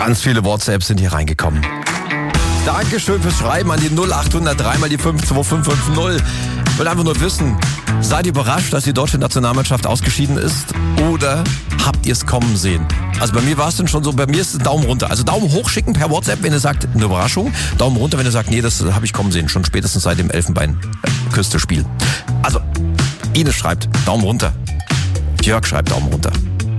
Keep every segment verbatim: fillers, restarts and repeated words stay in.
Ganz viele WhatsApps sind hier reingekommen. Dankeschön fürs Schreiben an die null acht null null drei mal die fünf zwei fünf fünf null. Ich will einfach nur wissen, seid ihr überrascht, dass die deutsche Nationalmannschaft ausgeschieden ist? Oder habt ihr es kommen sehen? Also bei mir war es dann schon so, bei mir ist es Daumen runter. Also Daumen hoch schicken per WhatsApp, wenn ihr sagt, eine Überraschung. Daumen runter, wenn ihr sagt, nee, das habe ich kommen sehen. Schon spätestens seit dem Elfenbeinküste-Spiel. Also, Ines schreibt Daumen runter. Jörg schreibt Daumen runter.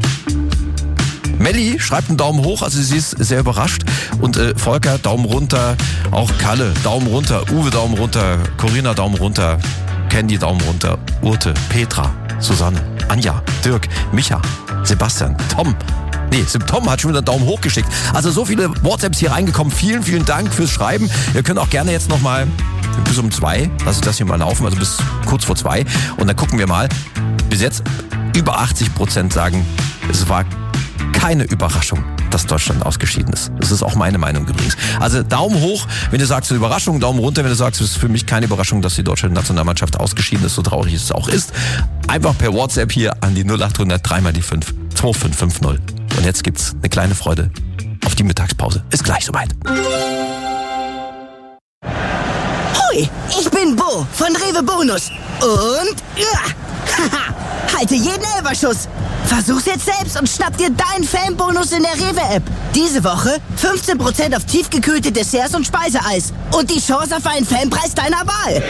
Melli schreibt einen Daumen hoch, also sie ist sehr überrascht. Und äh, Volker, Daumen runter. Auch Kalle, Daumen runter. Uwe, Daumen runter. Corinna, Daumen runter. Candy, Daumen runter. Urte, Petra, Susanne, Anja, Dirk, Micha, Sebastian, Tom. Nee, Tom hat schon wieder einen Daumen hoch geschickt. Also so viele WhatsApps hier reingekommen. Vielen, vielen Dank fürs Schreiben. Ihr könnt auch gerne jetzt nochmal bis um zwei, lasse ich das hier mal laufen, also bis kurz vor zwei. Und dann gucken wir mal. Bis jetzt über achtzig Prozent sagen, es war keine Überraschung, dass Deutschland ausgeschieden ist. Das ist auch meine Meinung übrigens. Also Daumen hoch, wenn du sagst, eine Überraschung, Daumen runter, wenn du sagst, es ist für mich keine Überraschung, dass die deutsche Nationalmannschaft ausgeschieden ist, so traurig es auch ist. Einfach per WhatsApp hier an die null acht null null drei mal die fünf zwei fünf fünf null. Und jetzt gibt's eine kleine Freude auf die Mittagspause. Ist gleich soweit. Hui, ich bin Bo von Rewe Bonus. Und ja, halte jeden Elferschuss. Versuch's jetzt selbst und schnapp dir deinen Fanbonus in der Rewe-App. Diese Woche fünfzehn Prozent auf tiefgekühlte Desserts und Speiseeis. Und die Chance auf einen Fanpreis deiner Wahl.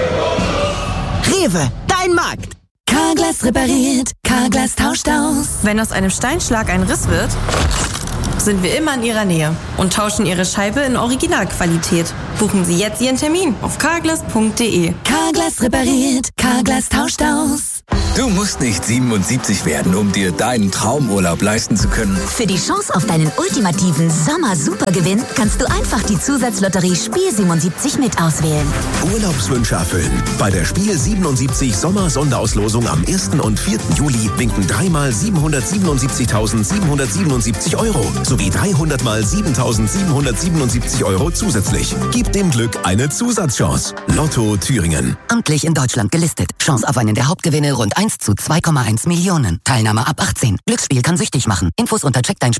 Rewe, dein Markt. Carglass repariert, Carglass tauscht aus. Wenn aus einem Steinschlag ein Riss wird, sind wir immer in Ihrer Nähe und tauschen Ihre Scheibe in Originalqualität. Buchen Sie jetzt Ihren Termin auf carglass punkt de. Carglass repariert, Carglass tauscht aus. Du musst nicht siebenundsiebzig werden, um dir deinen Traumurlaub leisten zu können. Für die Chance auf deinen ultimativen Sommer-Supergewinn kannst du einfach die Zusatzlotterie Spiel siebenundsiebzig mit auswählen. Urlaubswünsche erfüllen. Bei der Spiel siebenundsiebzig Sommer-Sonderauslosung am ersten und vierten Juli winken dreimal siebenhundertsiebenundsiebzigtausendsiebenhundertsiebenundsiebzig Euro sowie dreihundert mal siebentausendsiebenhundertsiebenundsiebzig Euro zusätzlich. Gib dem Glück eine Zusatzchance. Lotto Thüringen. Amtlich in Deutschland gelistet. Chance auf einen der Hauptgewinne rund eins zu zwei Komma eins Millionen. Teilnahme ab achtzehn. Glücksspiel kann süchtig machen. Infos unter check dein